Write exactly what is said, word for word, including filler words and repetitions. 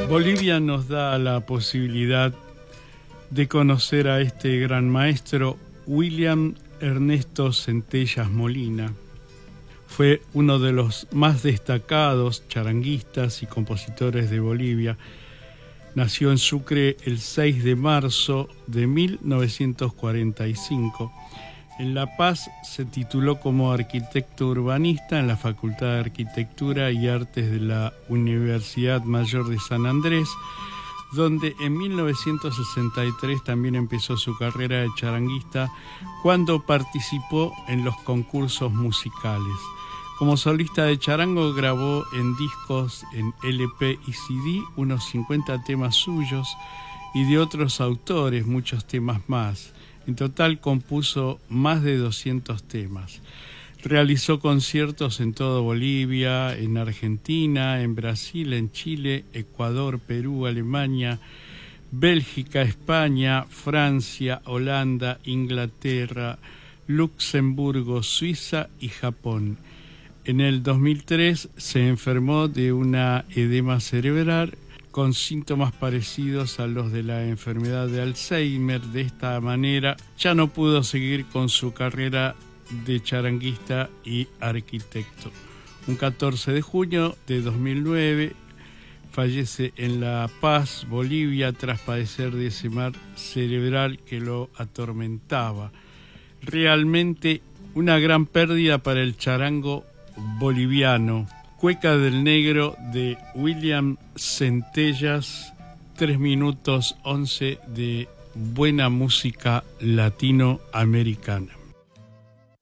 Bolivia nos da la posibilidad de conocer a este gran maestro, William Ernesto Centellas Molina. Fue uno de los más destacados charanguistas y compositores de Bolivia. Nació en Sucre el seis de marzo de mil novecientos cuarenta y cinco. En La Paz se tituló como arquitecto urbanista en la Facultad de Arquitectura y Artes de la Universidad Mayor de San Andrés, donde en mil novecientos sesenta y tres también empezó su carrera de charanguista cuando participó en los concursos musicales. Como solista de charango grabó en discos en L P y C D unos cincuenta temas suyos y de otros autores muchos temas más. En total compuso más de doscientos temas. Realizó conciertos en toda Bolivia, en Argentina, en Brasil, en Chile, Ecuador, Perú, Alemania, Bélgica, España, Francia, Holanda, Inglaterra, Luxemburgo, Suiza y Japón. En el dos mil tres se enfermó de una edema cerebral con síntomas parecidos a los de la enfermedad de Alzheimer. De esta manera ya no pudo seguir con su carrera de charanguista y arquitecto. Un catorce de junio de dos mil nueve fallece en La Paz, Bolivia, tras padecer de ese mal cerebral que lo atormentaba. Realmente una gran pérdida para el charango boliviano. Cueca del Negro de William Centellas, tres minutos once de buena música latinoamericana.